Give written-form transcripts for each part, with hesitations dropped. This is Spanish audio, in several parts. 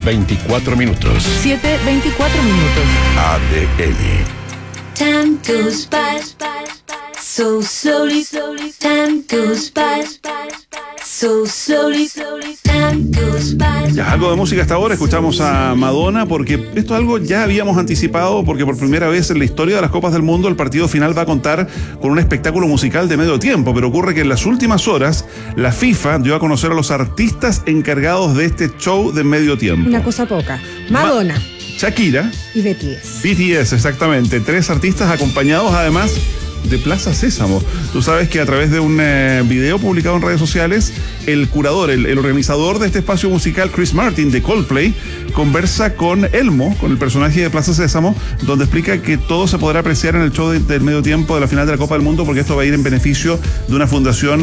7:24 minutos. 7:24 minutos. ADN. Time goes by so slowly. Time goes by so slowly. Time goes by. Ya, algo de música hasta ahora. Escuchamos a Madonna porque esto es algo ya habíamos anticipado, porque por primera vez en la historia de las Copas del Mundo el partido final va a contar con un espectáculo musical de medio tiempo, pero ocurre que en las últimas horas la FIFA dio a conocer a los artistas encargados de este show de medio tiempo. Una cosa poca. Madonna. Shakira Y BTS. BTS, exactamente. 3 artistas acompañados además de Plaza Sésamo. Tú sabes que a través de un video publicado en redes sociales, el curador, el organizador de este espacio musical, Chris Martin de Coldplay, conversa con Elmo, con el personaje de Plaza Sésamo, donde explica que todo se podrá apreciar en el show del medio tiempo de la final de la Copa del Mundo, porque esto va a ir en beneficio de una fundación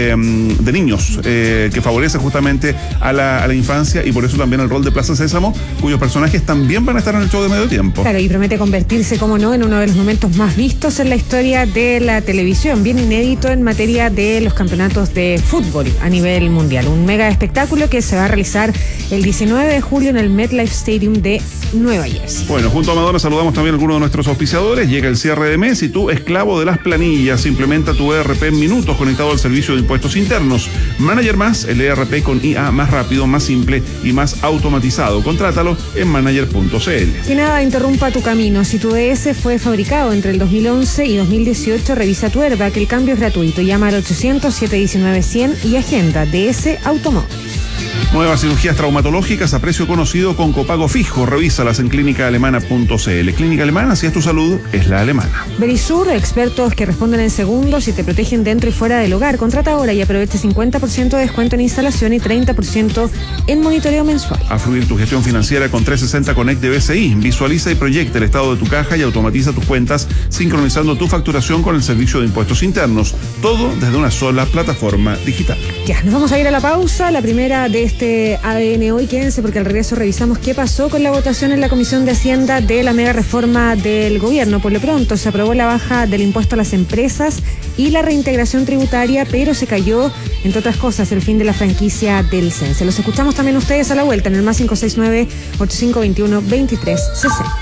de niños que favorece justamente a la infancia, y por eso también el rol de Plaza Sésamo, cuyos personajes también van a estar en el show de medio tiempo. Claro, y promete convertirse, como no, en uno de los momentos más vistos en la historia de la televisión, bien inédito en materia de los campeonatos de fútbol a nivel mundial. Un mega espectáculo que se va a realizar el 19 de julio en el MetLife Stadium de Nueva Jersey. Bueno, junto a Madonna saludamos también a algunos de nuestros auspiciadores. Llega el cierre de mes y tú, esclavo de las planillas, implementa tu ERP en minutos conectado al servicio de impuestos internos. Manager Más, el ERP con IA más rápido, más simple y más automatizado. Contrátalo en manager.cl. Que nada interrumpa tu camino. Si tu DS fue fabricado entre el 2011 y 2018, revisa tu ERBA, que el cambio es gratuito. Llama al 800-719-100 y agenda DS Automóviles. Nuevas cirugías traumatológicas a precio conocido con copago fijo. Revísalas en clínicaalemana.cl. Clínica Alemana, si es tu salud, es la alemana. Verisur, expertos que responden en segundos y te protegen dentro y fuera del hogar. Contrata ahora y aprovecha 50% de descuento en instalación y 30% en monitoreo mensual. A fluir tu gestión financiera con 360 Connect de BCI. Visualiza y proyecta el estado de tu caja y automatiza tus cuentas, sincronizando tu facturación con el servicio de impuestos internos. Todo desde una sola plataforma digital. Ya, nos vamos a ir a la pausa, la primera de este ADN hoy. Quédense porque al regreso revisamos qué pasó con la votación en la Comisión de Hacienda de la mega reforma del gobierno. Por lo pronto se aprobó la baja del impuesto a las empresas y la reintegración tributaria, pero se cayó, entre otras cosas, el fin de la franquicia del CENSE. Los escuchamos también ustedes a la vuelta en el +569-8521-2360.